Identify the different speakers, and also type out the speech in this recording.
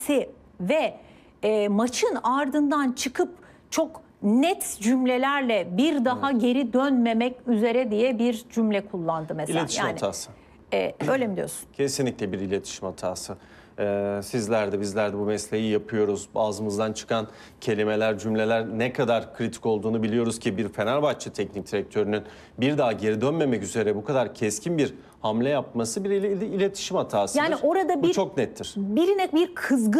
Speaker 1: ve maçın ardından çıkıp çok net cümlelerle bir daha geri dönmemek üzere diye bir cümle kullandı mesela.
Speaker 2: İletişim hatası.
Speaker 1: Öyle mi diyorsun?
Speaker 2: Kesinlikle bir iletişim hatası. Sizler de bizler de bu mesleği yapıyoruz. Ağzımızdan çıkan kelimeler, cümleler ne kadar kritik olduğunu biliyoruz ki bir Fenerbahçe teknik direktörünün bir daha geri dönmemek üzere bu kadar keskin bir hamle yapması bir iletişim hatasıdır.
Speaker 1: Yani orada
Speaker 2: bu çok nettir.
Speaker 1: birine bir kızgın